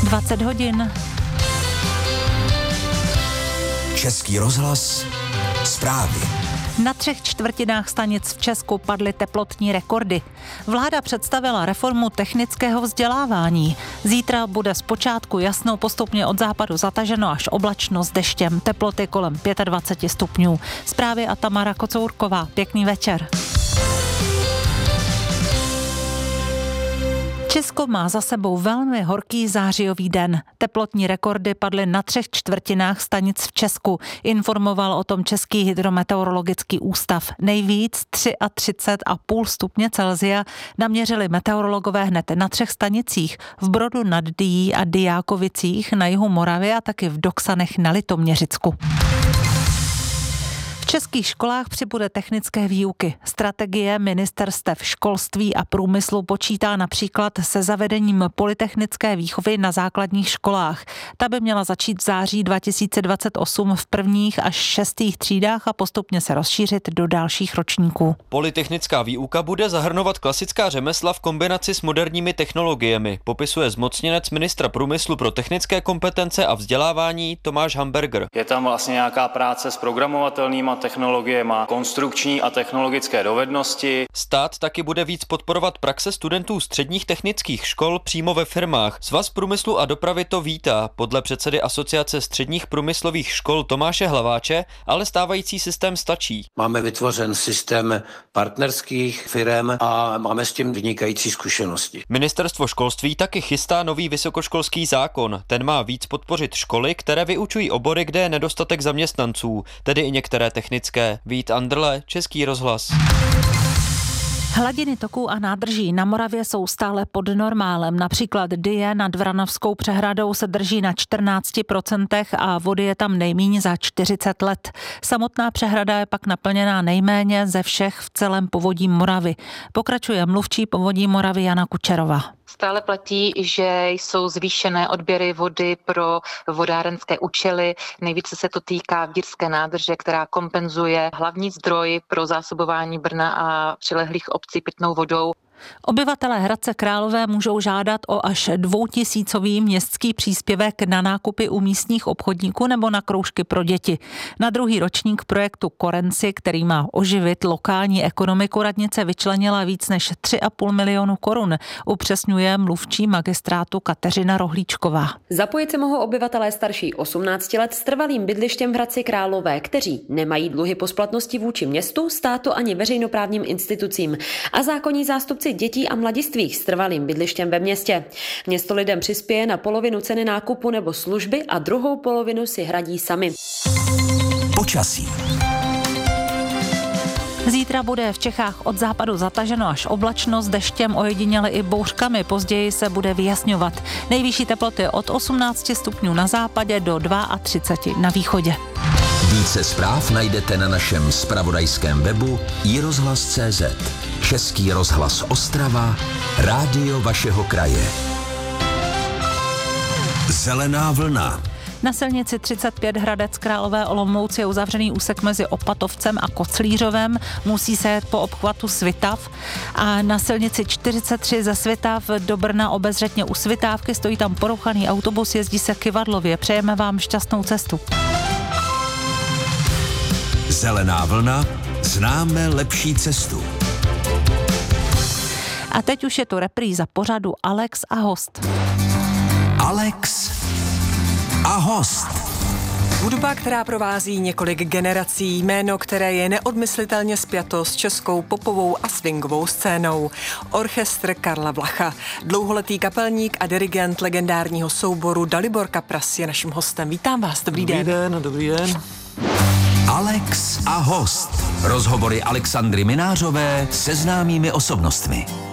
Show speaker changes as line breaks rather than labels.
20 hodin.
Český rozhlas, zprávy.
Na 3/4 stanic v Česku padly teplotní rekordy. Vláda představila reformu technického vzdělávání. Zítra bude zpočátku jasno, postupně od západu zataženo až oblačno s deštěm. Teploty kolem 25 stupňů. Zprávy a Tamara Kocourková. Pěkný večer. Česko má za sebou velmi horký zářijový den. Teplotní rekordy padly na 3/4 stanic v Česku. Informoval o tom Český hydrometeorologický ústav. Nejvíc 33,5 stupně Celsia naměřili meteorologové hned na 3 stanicích. V Brodu nad Dyjí a Dyjákovicích na jihu Moravy a taky v Doksanech na Litoměřicku. V českých školách přibude technické výuky. Strategie ministerstev školství a průmyslu počítá například se zavedením polytechnické výchovy na základních školách. Ta by měla začít v září 2028 v prvních až 6. třídách a postupně se rozšířit do dalších ročníků.
Polytechnická výuka bude zahrnovat klasická řemesla v kombinaci s moderními technologiemi, popisuje zmocněnec ministra průmyslu pro technické kompetence a vzdělávání Tomáš Hamberger.
Je tam vlastně nějaká práce s programovatelnými technologiemi, konstrukční a technologické dovednosti.
Stát taky bude víc podporovat praxe studentů středních technických škol přímo ve firmách. Svaz průmyslu a dopravy to vítá. Podle předsedy Asociace středních průmyslových škol Tomáše Hlaváče ale stávající systém stačí.
Máme vytvořen systém partnerských firem a máme s tím vynikající zkušenosti.
Ministerstvo školství taky chystá nový vysokoškolský zákon. Ten má víc podpořit školy, které vyučují obory, kde je nedostatek zaměstnanců, tedy i některé technické. Vít Andrle, Český rozhlas.
Hladiny toků a nádrží na Moravě jsou stále pod normálem. Například Dyje nad Vranovskou přehradou se drží na 14% a vody je tam nejméně za 40 let. Samotná přehrada je pak naplněná nejméně ze všech v celém povodí Moravy. Pokračuje mluvčí povodí Moravy Jana Kučerová.
Stále platí, že jsou zvýšené odběry vody pro vodárenské účely. Nejvíce se to týká Vírské nádrže, která kompenzuje hlavní zdroj pro zásobování Brna a přilehlých obcí pitnou vodou.
Obyvatelé Hradce Králové můžou žádat o až 2000 městský příspěvek na nákupy u místních obchodníků nebo na kroužky pro děti. Na druhý ročník projektu Korenci, který má oživit lokální ekonomiku, radnice vyčlenila víc než 3,5 milionu korun, upřesňuje mluvčí magistrátu Kateřina Rohlíčková.
Zapojit se mohou obyvatelé starší 18 let s trvalým bydlištěm v Hradci Králové, kteří nemají dluhy po splatnosti vůči městu, státu ani veřejnoprávním institucím a zákonní zástupci dětí a mladistvých s trvalým bydlištěm ve městě. Město lidem přispěje na polovinu ceny nákupu nebo služby a druhou polovinu si hradí sami.
Počasí.
Zítra bude v Čechách od západu zataženo až oblačno s deštěm, ojediněle i bouřkami. Později se bude vyjasňovat. Nejvyšší teploty od 18 stupňů na západě do 32 na východě.
Více zpráv najdete na našem zpravodajském webu iRozhlas.cz. Český rozhlas Ostrava, rádio vašeho kraje. Zelená vlna.
Na silnici 35 Hradec Králové Olomouc je uzavřený úsek mezi Opatovcem a Koclířovem. Musí se jet po obchvatu Svitav. A na silnici 43 ze Svitav do Brna obezřetně u Svitávky stojí tam porouchaný autobus, jezdí se kyvadlově. Přejeme vám šťastnou cestu.
Zelená vlna, známe lepší cestu.
A teď už je to repríza pořadu Alex a host.
Alex a host.
Hudba, která provází několik generací, jméno, které je neodmyslitelně spjato s českou popovou a swingovou scénou. Orchestr Karla Vlacha. Dlouholetý kapelník a dirigent legendárního souboru Dalibor Kapras je naším hostem. Vítám vás, dobrý den.
Dobrý den.
Alex a host. Rozhovory Alexandry Minářové se známými osobnostmi.